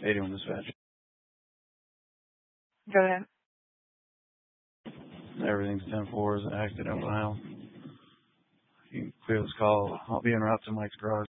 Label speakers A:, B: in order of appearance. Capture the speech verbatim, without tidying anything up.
A: eighty-one dispatch.
B: Go ahead.
A: Everything's ten four is an accident at my house. You can clear this call. I'll be en route to Mike's garage.